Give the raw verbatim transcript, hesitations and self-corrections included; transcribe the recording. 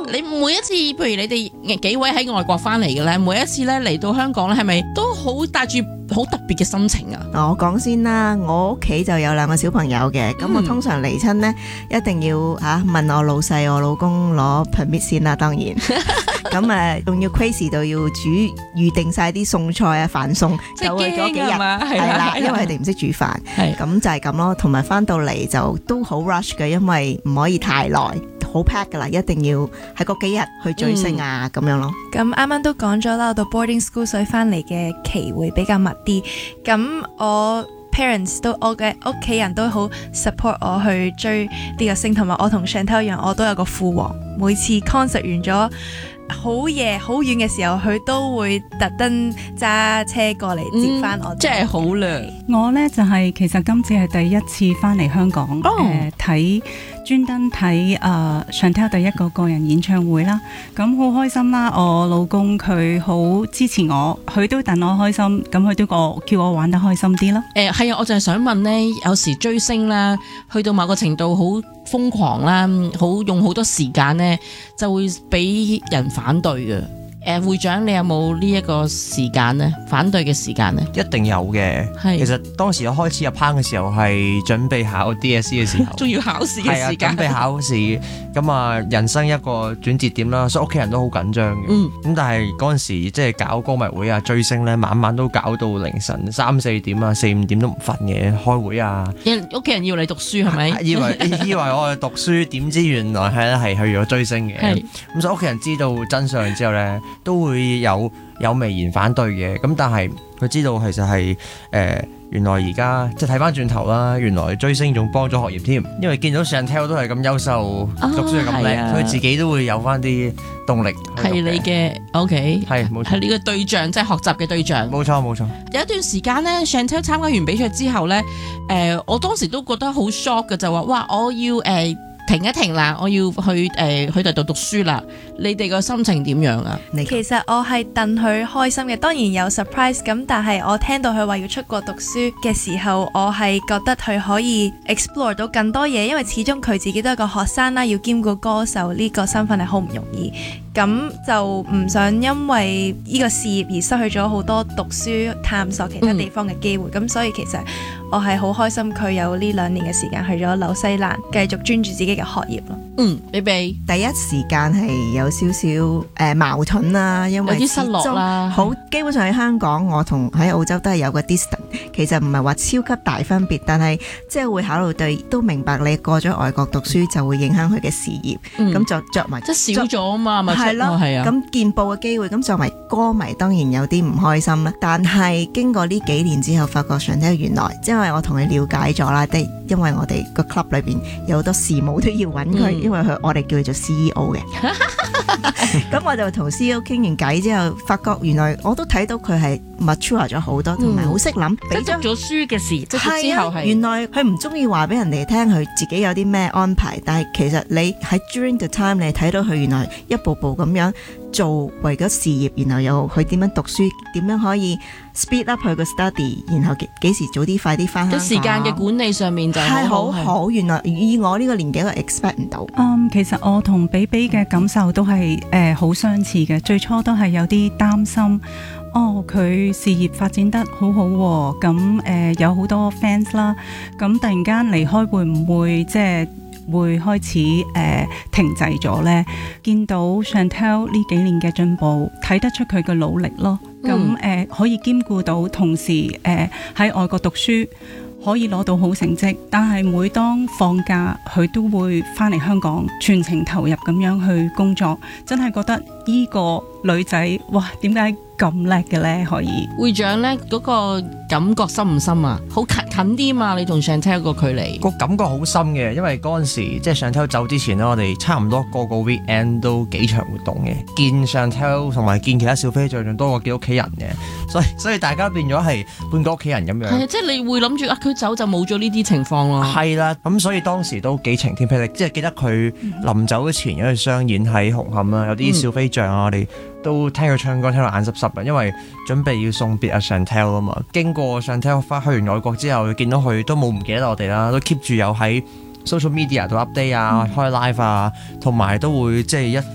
你每一次，譬如你哋幾位喺外國翻嚟嘅咧，每一次咧嚟到香港咧，係咪都好帶住好特別嘅心情啊？ 我講先啦，我屋企就有兩個小朋友嘅，咁、嗯、我通常嚟親呢，一定要嚇、啊、問我老細、我老公攞 permit 先啦，當然。咁誒，仲要 crazy 到要煮預定晒啲餸菜啊、飯餸，就為咗幾日係啦，因為佢哋唔識煮飯，咁就係咁咯。同埋翻到嚟就都好 rush 嘅，因為唔可以太耐，好 pack 噶啦，一定要喺嗰幾日去追星啊咁、嗯、樣咯。 咁啱啱都講咗啦，我到 boarding school 所以翻嚟嘅期會比較密啲。咁我 parents 都我嘅屋企人都好 support 我去追呢個星，同埋我同 Chantel 一樣，我都有個父王，每次 concert 完咗好夜好遠嘅時候，佢都會特登揸車過嚟接翻我、嗯。 真係好靚。 我呢就係、是、其實今次係第一次翻嚟香港，誒睇專登睇誒 Chantel 第一個個人演唱會啦。咁好開心啦！我老公佢好支持我，佢都戥我開心，咁佢都個叫我玩得開心啲咯。 誒係啊，我就係想問呢，有時追星啦，去到某個程度好瘋狂啦，好用好多時間呢，就會俾人反對嘅。誒會長，你有冇呢一個時間呢？反對嘅時間呢？ 一定有嘅。其實當時我開始入坑嘅時候係準備考 D S E 嘅時候， 仲要考試嘅時間。係啊，準備考試。咁啊，人生一個轉折點啦，所以屋企人都好緊張嘅。嗯。咁但係嗰陣時即係搞歌迷會啊、追星咧，晚晚都搞到凌晨三四點啊、四五點都唔瞓嘅，開會啊。屋企人要你讀書係咪？以為以為我係讀書，點知原來係咧係去咗追星嘅。係。咁所以屋企人知道真相之後咧，都會有有微言反對嘅，咁但係佢知道其實係誒、呃、原來而家即係睇翻轉頭啦，原來追星仲幫咗學業添，因為見到 Chantel 都係咁優秀，哦、讀書係咁叻，佢、啊、自己都會有翻啲動力。係你嘅 OK， 係冇錯，係你嘅對象，即係學習嘅對象。冇錯冇錯。有一段時間咧 ，Chantel 參加完比賽之後咧，誒、呃、我當時都覺得好 shock 嘅，就話哇我要誒。呃停一停啦，我要去誒、呃、去第度讀書啦。你哋個心情點樣啊？ 其實我係戥佢開心嘅，當然有 surprise 咁，但係我聽到佢話要出國讀書嘅時候，我係覺得佢可以 explore 到更多嘢，因為始終佢自己都係個學生啦，要兼顧歌手呢個身份係好唔容易。咁就唔想因為呢個事業而失去咗好多讀書探索其他地方嘅機會。咁、嗯、所以其實我係好開心佢有呢兩年嘅時間去咗紐西蘭繼續專注自己嘅學業咯。 嗯，比比第一時間係有少少誒、呃、矛盾啦，因為有啲失落啦。好，基本上喺香港，我同喺澳洲都係有個 distance，其實唔係話超級大分別，但係即係會考慮到都明白你過咗外國讀書就會影響佢嘅事業，咁、嗯、就着埋即係少咗啊嘛，咪係咯，係啊。咁見報嘅機會，咁作為歌迷當然有啲唔開心啦。但係經過呢幾年之後，發覺 Chantel 原來，因為我同佢了解咗啦，即因為我哋個 club 裏邊有好多事務都要揾佢、嗯，因為佢我哋叫佢做 C E O 嘅。咁我就同 C E O 傾完偈之後，發覺原來我都睇到佢係 mature 咗好多，同埋好識諗。 即係讀咗書嘅事，即係之後係原來佢唔中意話俾人哋聽佢自己有啲咩安排，但係其實你喺 during the time 你睇到佢原來一步步咁樣做為咗事業，然後又佢點樣讀書，點樣可以 speed up 佢個 study， 然後幾幾時早啲快啲翻香港。即時間嘅管理上面就係好好。原來以我呢個年紀我 expect 唔到。 嗯，其實我同比比嘅感受都係誒好相似嘅。最初都係有啲擔心，哦佢事業發展得好好、啊，咁誒、呃、有好多 fans 啦，咁突然間離開會唔會即係會開始誒、呃、停滯咗呢？見到 Chantel 呢幾年嘅進步，睇得出佢嘅努力咯。咁、嗯、誒、呃、可以兼顧到同時誒喺、呃、外國讀書。可以攞到好成績，但係每當放假，佢都會翻嚟香港，全程投入咁樣去工作，真係覺得呢個女仔，哇，點解咁叻嘅呢？可以會長呢嗰、嗰個感覺深唔深啊？好近近啲嘛？你同 Chantel 個距離個感覺好深嘅，因為嗰陣時即係 Chantel 走之前呢，我哋差唔多個個 weekend 都幾場活動嘅，見 Chantel 同埋見其他小飛象仲多過見屋企人嘅，所以所以大家變咗係半個屋企人咁樣。係啊， 即係你會諗住啊，佢走就冇咗呢啲情況咯。 係啦，咁所以當時都幾晴天霹靂，即係記得佢臨走之前有去商演喺紅磡啦，有啲小飛象啊，我哋都聽佢唱歌聽到眼濕濕啊，因為準備要送別阿 Chantel 啊嘛。經過 Chantel 翻去完外國之後，見到佢都冇唔記得我哋啦，都 keep 住有喺 social media 度 update 啊，開 live 啊，同埋都會即係一